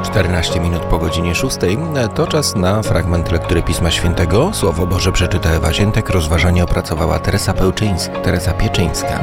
14 minut po godzinie 6 to czas na fragment lektury Pisma Świętego. Słowo Boże przeczyta Ewa Ziętek, rozważanie opracowała Teresa Pieczyńska.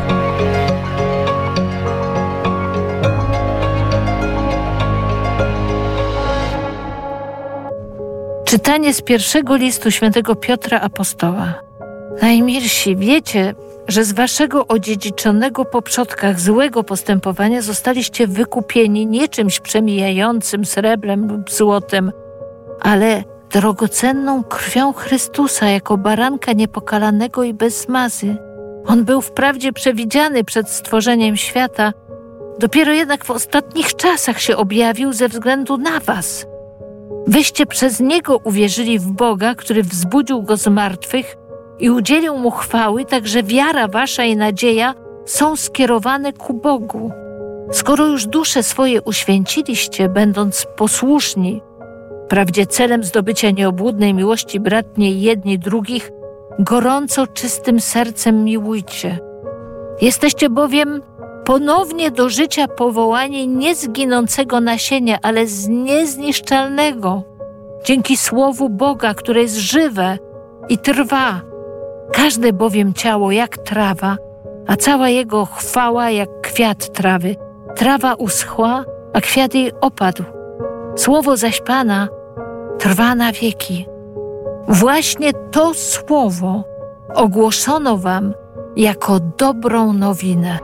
Czytanie z pierwszego listu świętego Piotra Apostoła. Najmilsi, wiecie, że z waszego odziedziczonego po przodkach złego postępowania zostaliście wykupieni nie czymś przemijającym, srebrem lub złotem, ale drogocenną krwią Chrystusa jako baranka niepokalanego i bez zmazy. On był wprawdzie przewidziany przed stworzeniem świata, dopiero jednak w ostatnich czasach się objawił ze względu na was. Wyście przez Niego uwierzyli w Boga, który wzbudził Go z martwych i udzielił Mu chwały, tak że wiara wasza i nadzieja są skierowane ku Bogu. Skoro już dusze swoje uświęciliście, będąc posłuszni, wprawdzie celem zdobycia nieobłudnej miłości bratniej jedni drugich, gorąco czystym sercem miłujcie. Jesteście bowiem ponownie do życia powołani nie z ginącego nasienia, ale z niezniszczalnego, dzięki słowu Boga, które jest żywe i trwa. Każde bowiem ciało jak trawa, a cała jego chwała jak kwiat trawy. Trawa uschła, a kwiat jej opadł. Słowo zaś Pana trwa na wieki. Właśnie to słowo ogłoszono wam jako dobrą nowinę.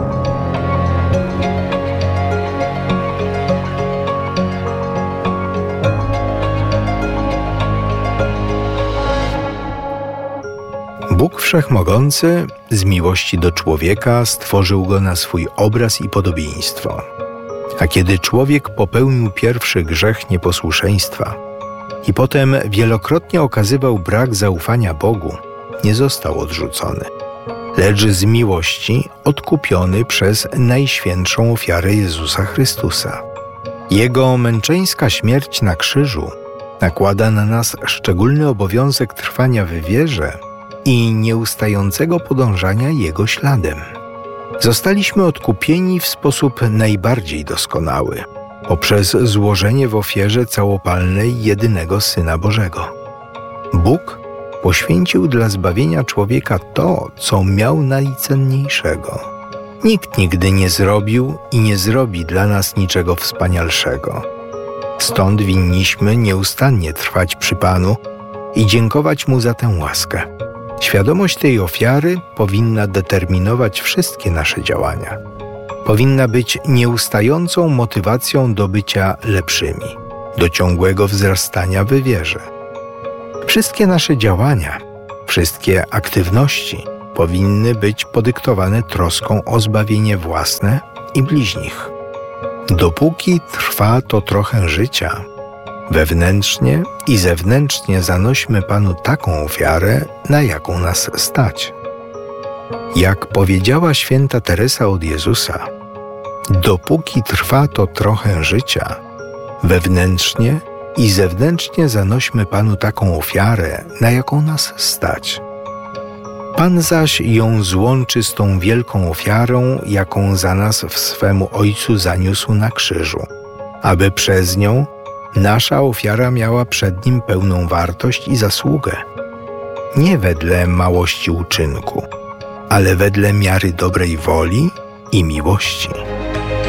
Bóg Wszechmogący z miłości do człowieka stworzył go na swój obraz i podobieństwo. A kiedy człowiek popełnił pierwszy grzech nieposłuszeństwa i potem wielokrotnie okazywał brak zaufania Bogu, nie został odrzucony, lecz z miłości odkupiony przez najświętszą ofiarę Jezusa Chrystusa. Jego męczeńska śmierć na krzyżu nakłada na nas szczególny obowiązek trwania w wierze i nieustającego podążania Jego śladem. Zostaliśmy odkupieni w sposób najbardziej doskonały, poprzez złożenie w ofierze całopalnej jedynego Syna Bożego. Bóg poświęcił dla zbawienia człowieka to, co miał najcenniejszego. Nikt nigdy nie zrobił i nie zrobi dla nas niczego wspanialszego. Stąd winniśmy nieustannie trwać przy Panu i dziękować Mu za tę łaskę. Świadomość tej ofiary powinna determinować wszystkie nasze działania. Powinna być nieustającą motywacją do bycia lepszymi, do ciągłego wzrastania w wierze. Wszystkie nasze działania, wszystkie aktywności powinny być podyktowane troską o zbawienie własne i bliźnich. Dopóki trwa to trochę życia, wewnętrznie i zewnętrznie zanośmy Panu taką ofiarę, na jaką nas stać. Jak powiedziała święta Teresa od Jezusa, dopóki trwa to trochę życia, wewnętrznie i zewnętrznie zanośmy Panu taką ofiarę, na jaką nas stać. Pan zaś ją złączy z tą wielką ofiarą, jaką za nas w swemu Ojcu zaniósł na krzyżu, aby przez nią nasza ofiara miała przed Nim pełną wartość i zasługę. Nie wedle małości uczynku, ale wedle miary dobrej woli i miłości.